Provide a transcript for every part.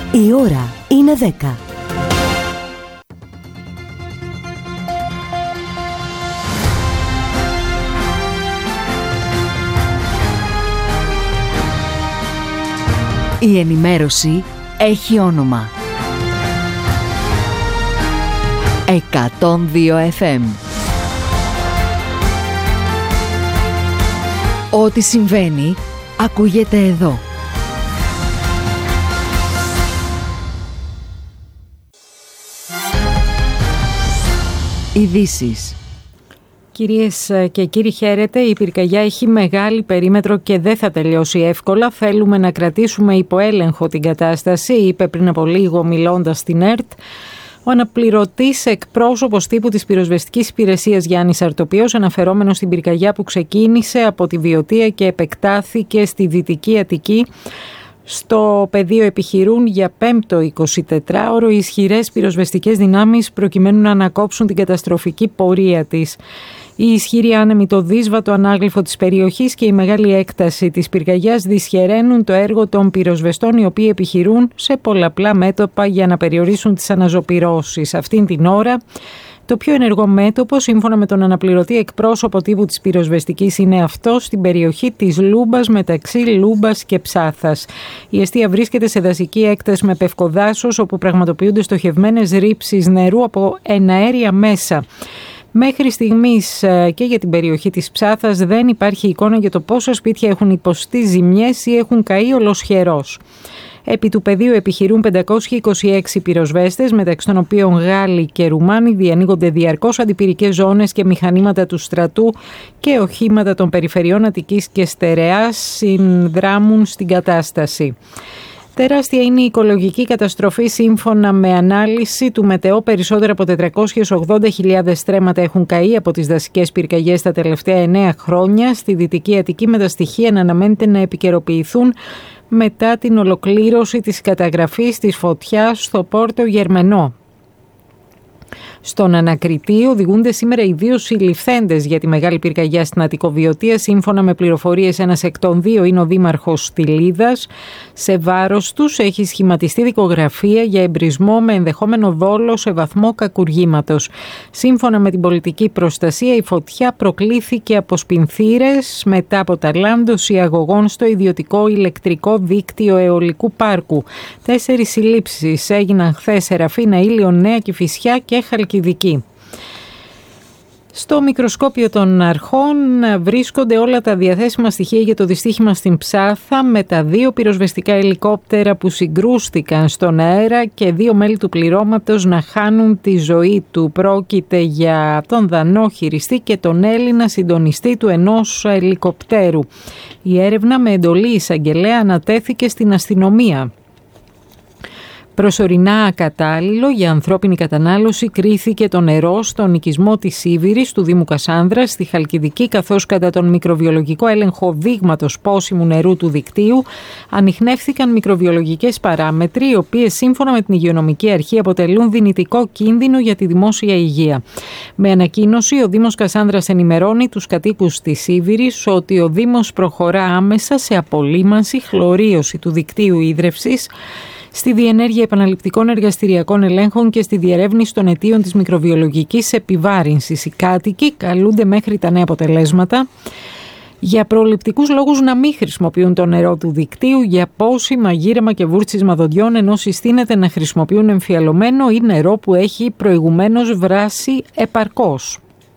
Η ώρα είναι 10. Η ενημέρωση έχει όνομα. 102 FM. Ό,τι συμβαίνει, ακούγεται εδώ. Ειδήσεις. Κυρίες και κύριοι, χαίρετε. Η πυρκαγιά έχει μεγάλη περίμετρο και δεν θα τελειώσει εύκολα. Θέλουμε να κρατήσουμε υπό έλεγχο την κατάσταση, είπε πριν από λίγο μιλώντας στην ΕΡΤ ο αναπληρωτής εκπρόσωπος τύπου της πυροσβεστικής υπηρεσίας Γιάννης Αρτοπιός, αναφερόμενος στην πυρκαγιά που ξεκίνησε από τη Βιωτία και επεκτάθηκε στη Δυτική Αττική. Στο πεδίο επιχειρούν για 5ο 24ωρο οι ισχυρές πυροσβεστικές δυνάμεις προκειμένου να ανακόψουν την καταστροφική πορεία της. Οι ισχυροί άνεμοι, το δύσβατο ανάγλυφο της περιοχής και η μεγάλη έκταση της πυρκαγιάς δυσχεραίνουν το έργο των πυροσβεστών, οι οποίοι επιχειρούν σε πολλαπλά μέτωπα για να περιορίσουν τις αναζωπυρώσεις. Αυτήν την ώρα το πιο ενεργό μέτωπο, σύμφωνα με τον αναπληρωτή εκπρόσωπο τύπου της πυροσβεστικής, είναι αυτό στην περιοχή της Λούμπας, μεταξύ Λούμπας και Ψάθας. Η εστία βρίσκεται σε δασική έκταση με πευκοδάσος, όπου πραγματοποιούνται στοχευμένες ρήψεις νερού από εναέρια μέσα. Μέχρι στιγμής και για την περιοχή της Ψάθας δεν υπάρχει εικόνα για το πόσα σπίτια έχουν υποστεί ζημιές ή έχουν καεί ολοσχερός. Επί του πεδίου επιχειρούν 526 πυροσβέστες, μεταξύ των οποίων Γάλλοι και Ρουμάνοι. Διανοίγονται διαρκώς αντιπυρικές ζώνες και μηχανήματα του στρατού και οχήματα των περιφερειών Αττικής και Στερεάς συνδράμουν στην κατάσταση. Τεράστια είναι η οικολογική καταστροφή. Σύμφωνα με ανάλυση του ΜΕΤΕΟ, περισσότερα από 480.000 στρέμματα έχουν καεί από τις δασικές πυρκαγιές τα τελευταία 9 χρόνια στη Δυτική Αττική, με τα στοιχεία να αναμένεται να επικαιροποιηθούν μετά την ολοκλήρωση της καταγραφής της φωτιάς στο Πόρτο Γερμενό. Στον Ανακριτή οδηγούνται σήμερα οι 2 συλληφθέντες για τη μεγάλη πυρκαγιά στην Αττικοβιωτία. Σύμφωνα με πληροφορίες, ένας εκ των 2 είναι ο δήμαρχος Στυλίδας. Σε βάρος τους έχει σχηματιστεί δικογραφία για εμπρισμό με ενδεχόμενο δόλο σε βαθμό κακουργήματος. Σύμφωνα με την πολιτική προστασία, η φωτιά προκλήθηκε από σπινθήρες μετά από ταλάντωση αγωγών στο ιδιωτικό ηλεκτρικό δίκτυο αιωλικού πάρκου. 4 συλλήψεις έγιναν χθες σε Ραφίνα, Ήλιον, Νέα Κηφισιά και Χαλκιδική. Στο μικροσκόπιο των αρχών βρίσκονται όλα τα διαθέσιμα στοιχεία για το δυστύχημα στην Ψάθα, με τα 2 πυροσβεστικά ελικόπτερα που συγκρούστηκαν στον αέρα και 2 μέλη του πληρώματος να χάνουν τη ζωή του. Πρόκειται για τον Δανό χειριστή και τον Έλληνα συντονιστή του ενός ελικοπτέρου. Η έρευνα με εντολή εισαγγελέα ανατέθηκε στην αστυνομία. Προσωρινά ακατάλληλο για ανθρώπινη κατανάλωση κρίθηκε το νερό στον οικισμό της Σίβηρης του Δήμου Κασάνδρας στη Χαλκιδική, καθώς κατά τον μικροβιολογικό έλεγχο δείγματος πόσιμου νερού του δικτύου ανιχνεύθηκαν μικροβιολογικές παράμετροι, οι οποίες σύμφωνα με την Υγειονομική Αρχή αποτελούν δυνητικό κίνδυνο για τη δημόσια υγεία. Με ανακοίνωση, ο Δήμος Κασάνδρας ενημερώνει τους κατοίκους της Σίβηρης ότι ο Δήμος προχωρά άμεσα σε απολύμανση, χλωρίωση του δικτύου ίδρευσης, στη διενέργεια επαναληπτικών εργαστηριακών ελέγχων και στη διερεύνηση των αιτίων της μικροβιολογικής επιβάρυνσης. Οι κάτοικοι καλούνται μέχρι τα νέα αποτελέσματα για προληπτικούς λόγους να μην χρησιμοποιούν το νερό του δικτύου για πόσιμα, γύρεμα και βούρτσισμα δοντιών, ενώ συστήνεται να χρησιμοποιούν εμφιαλωμένο ή νερό που έχει προηγουμένως βράσει επαρκώς.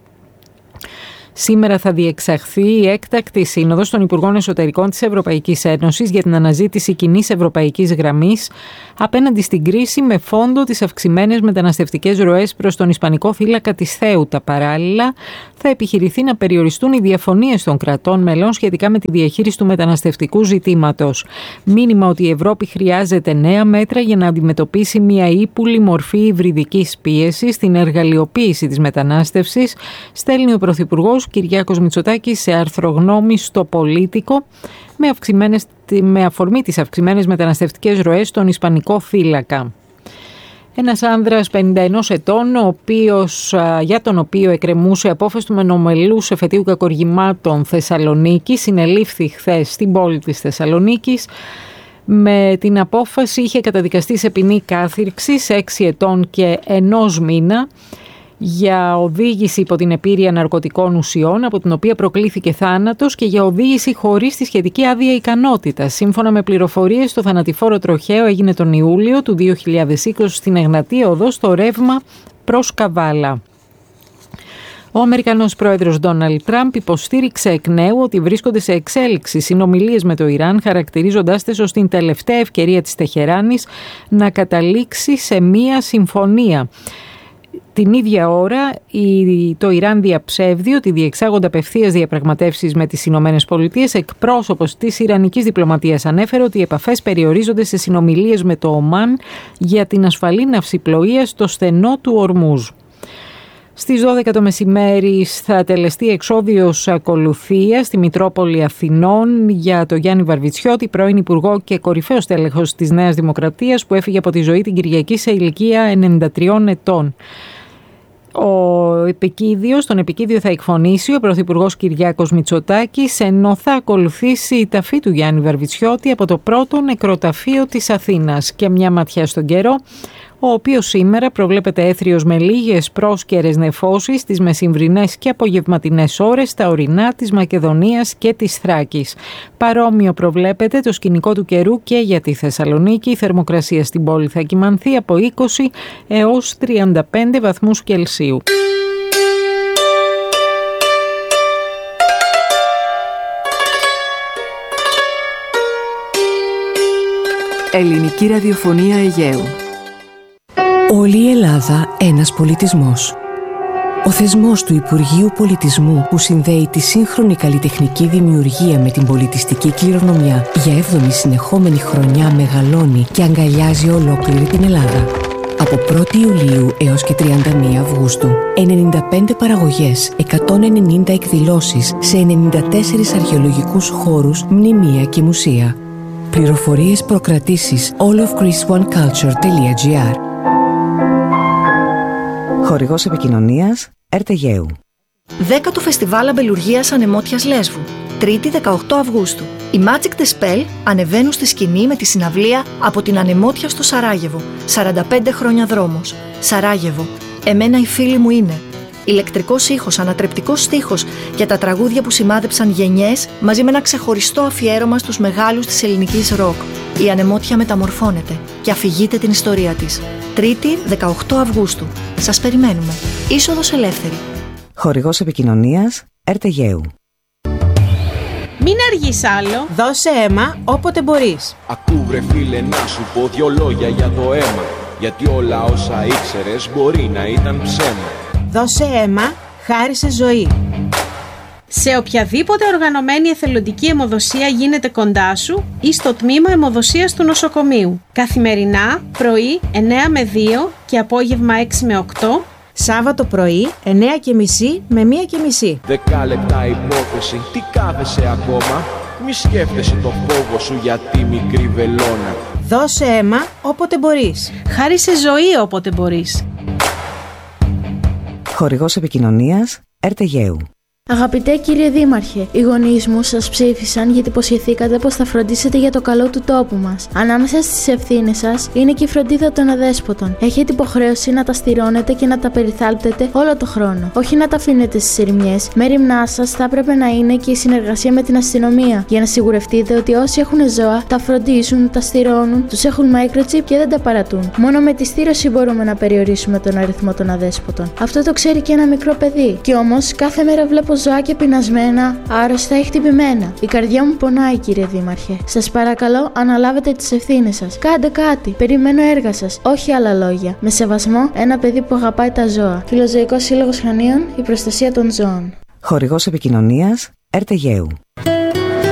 Σήμερα θα διεξαχθεί η έκτακτη σύνοδος των Υπουργών Εσωτερικών της Ευρωπαϊκής Ένωσης για την αναζήτηση κοινής ευρωπαϊκής γραμμής απέναντι στην κρίση, με φόντο τις αυξημένες μεταναστευτικές ροές προς τον Ισπανικό θύλακα της Θέουτα. Παράλληλα, θα επιχειρηθεί να περιοριστούν οι διαφωνίες των κρατών μελών σχετικά με τη διαχείριση του μεταναστευτικού ζητήματος. Μήνυμα ότι η Ευρώπη χρειάζεται νέα μέτρα για να αντιμετωπίσει μια ύπουλη μορφή υβριδικής πίεσης στην εργαλειοποίηση της μετανάστευσης, στέλνει ο Πρωθυπουργός Κυριάκος Μητσοτάκης σε άρθρο γνώμη στο Πολίτικο, με αφορμή τις αυξημένες μεταναστευτικές ροές στον Ισπανικό θύλακα. Ένας άνδρας 51 ετών, για τον οποίο εκκρεμούσε απόφαση του μενομελούς εφετείου κακοργημάτων Θεσσαλονίκη, συνελήφθη χθες στην πόλη της Θεσσαλονίκης Με την απόφαση είχε καταδικαστεί σε ποινή κάθυρξης 6 ετών και 1 μήνα για οδήγηση υπό την επήρεια ναρκωτικών ουσιών, από την οποία προκλήθηκε θάνατος, και για οδήγηση χωρίς τη σχετική άδεια ικανότητας. Σύμφωνα με πληροφορίες, το θανατηφόρο τροχαίο έγινε τον Ιούλιο του 2020 στην Εγνατία Οδό, στο ρεύμα προς Καβάλα. Ο Αμερικανός πρόεδρος Ντόναλντ Τραμπ υποστήριξε εκ νέου ότι βρίσκονται σε εξέλιξη συνομιλίες με το Ιράν, χαρακτηρίζοντάς τις ως την τελευταία ευκαιρία της Τεχεράνης να καταλήξει σε μία συμφωνία. Την ίδια ώρα, το Ιράν διαψεύδει ότι διεξάγονται απευθείας διαπραγματεύσεις με τις Ηνωμένες Πολιτείες. Εκπρόσωπος της Ιρανικής διπλωματίας ανέφερε ότι οι επαφές περιορίζονται σε συνομιλίες με το Ομάν για την ασφαλή ναυσιπλοεία στο στενό του Ορμούζ. Στις 12 το μεσημέρι θα τελεστεί εξώδιος ακολουθία στη Μητρόπολη Αθηνών για το Γιάννη Βαρβιτσιώτη, πρώην Υπουργό και κορυφαίος τέλεχος της Νέας Δημοκρατίας, που έφυγε από τη ζωή την Κυριακή σε ηλικία 93 ετών. Στον επικίδιο θα εκφωνήσει ο Πρωθυπουργός Κυριάκος Μητσοτάκης, ενώ θα ακολουθήσει η ταφή του Γιάννη Βαρβιτσιώτη από το πρώτο νεκροταφείο της Αθήνας. Και μια ματιά στον καιρό, ο οποίος σήμερα προβλέπεται έθριος με λίγες πρόσκαιρες νεφώσεις στις μεσημβρινές και απογευματινές ώρες στα ορεινά της Μακεδονίας και της Θράκης. Παρόμοιο προβλέπεται το σκηνικό του καιρού και για τη Θεσσαλονίκη. Η θερμοκρασία στην πόλη θα κυμανθεί από 20 έως 35 βαθμούς Κελσίου. Ελληνική ραδιοφωνία Αιγαίου. Όλη η Ελλάδα ένας πολιτισμός. Ο θεσμός του Υπουργείου Πολιτισμού, που συνδέει τη σύγχρονη καλλιτεχνική δημιουργία με την πολιτιστική κληρονομιά, για 7η συνεχόμενη χρονιά μεγαλώνει και αγκαλιάζει ολόκληρη την Ελλάδα. Από 1η Ιουλίου έως και 31 Αυγούστου, 95 παραγωγές, 190 εκδηλώσεις σε 94 αρχαιολογικούς χώρους, μνημεία και μουσεία. Πληροφορίες, προκρατήσεις allofgreeceoneculture.gr. Χορηγός επικοινωνίας ΕΡΤ-Αιγαίου. 10ο Φεστιβάλ Αμπελουργίας Ανεμότιας Λέσβου, 3η 18 Αυγούστου. Οι Magic the Spell ανεβαίνουν στη σκηνή με τη συναυλία «Από την Ανεμότια στο Σαράγεβο». 45 χρόνια δρόμος. Σαράγεβο. Εμένα οι φίλοι μου είναι. Ηλεκτρικός ήχος, ανατρεπτικός στίχος για τα τραγούδια που σημάδεψαν γενιές, μαζί με ένα ξεχωριστό αφιέρωμα στους μεγάλους της ελληνικής ροκ. Η Ανεμότια μεταμορφώνεται και αφηγείται την ιστορία της. 3η 18 Αυγούστου. Σας περιμένουμε. Είσοδος ελεύθερη. Χορηγός επικοινωνίας ΕΡΤ-Αιγαίου. Μην αργείς άλλο. Δώσε αίμα όποτε μπορείς. Ακού βρε φίλε να σου πω 2 λόγια για το αίμα. Γιατί όλα όσα ήξερες μπορεί να ήταν ψέμα. Δώσε αίμα, χάρισε ζωή. Σε οποιαδήποτε οργανωμένη εθελοντική αιμοδοσία γίνεται κοντά σου ή στο τμήμα αιμοδοσίας του νοσοκομείου. Καθημερινά, πρωί 9 με 2 και απόγευμα 6 με 8. Σάββατο πρωί 9:30 με 1:30. 10 λεπτά υπόθεση, τι κάθεσαι ακόμα? Μη σκέφτεσαι το φόβο σου για τη μικρή βελόνα. Δώσε αίμα όποτε μπορείς. Χάρισε ζωή όποτε μπορείς. Χορηγός επικοινωνίας ΕΡΤ-Αιγαίου. Αγαπητέ κύριε Δήμαρχε, οι γονείς μου σας ψήφισαν γιατί υποσχεθήκατε πως θα φροντίσετε για το καλό του τόπου μας. Ανάμεσα στις ευθύνες σας είναι και η φροντίδα των αδέσποτων. Έχετε υποχρέωση να τα στηρώνετε και να τα περιθάλπτετε όλο το χρόνο. Όχι να τα αφήνετε στις ερημιές. Μέριμνά σας θα έπρεπε να είναι και η συνεργασία με την αστυνομία, για να σιγουρευτείτε ότι όσοι έχουν ζώα τα φροντίζουν, τα στηρώνουν, τους έχουν microchip και δεν τα παρατούν. Μόνο με τη στήρωση μπορούμε να περιορίσουμε τον αριθμό των αδέσποτων. Αυτό το ξέρει και ένα μικρό παιδί. Κι όμως κάθε μέρα βλέπω ζωάκια πεινασμένα, άρρωστα ή χτυπημένα. Η καρδιά μου πονάει, κύριε Δήμαρχε. Σας παρακαλώ, αναλάβετε τις ευθύνες σας. Κάντε κάτι. Περιμένω έργα σας. Όχι άλλα λόγια. Με σεβασμό, ένα παιδί που αγαπάει τα ζώα. Φιλοζωικός Σύλλογος Χανίων, η προστασία των ζώων. Χορηγός επικοινωνίας ΕΡΤ-Αιγαίου.